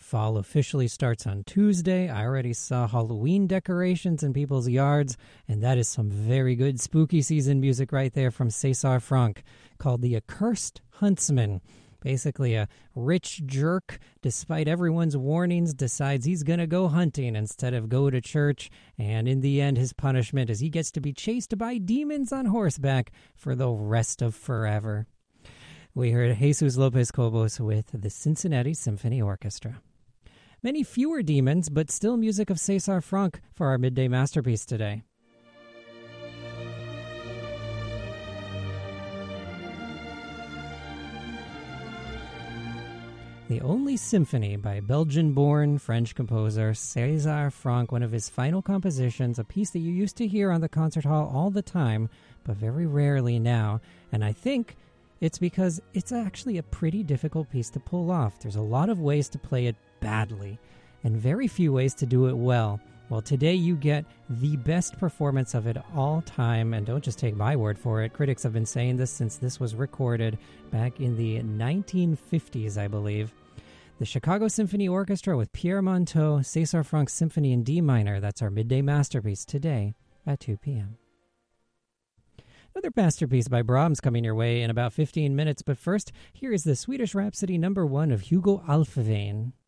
Fall officially starts on Tuesday. I already saw Halloween decorations in people's yards, and that is some very good spooky season music right there from César Franck, called The Accursed Huntsman. Basically, a rich jerk, despite everyone's warnings, decides he's going to go hunting instead of go to church. And in the end, his punishment is he gets to be chased by demons on horseback for the rest of forever. We heard Jesus Lopez Cobos with the Cincinnati Symphony Orchestra. Many fewer demons, but still music of César Franck for our midday masterpiece today. The Only Symphony by Belgian-born French composer César Franck, one of his final compositions, a piece that you used to hear on the concert hall all the time, but very rarely now. And I think it's because it's actually a pretty difficult piece to pull off. There's a lot of ways to play it badly, and very few ways to do it well. Well, today you get the best performance of it all time, and don't just take my word for it. Critics have been saying this since this was recorded back in the 1950s, I believe. The Chicago Symphony Orchestra with Pierre Monteux, César Franck's Symphony in D minor. That's our midday masterpiece today at 2 p.m. Another masterpiece by Brahms coming your way in about 15 minutes, but first, here is the Swedish Rhapsody No. 1 of Hugo Alfvén.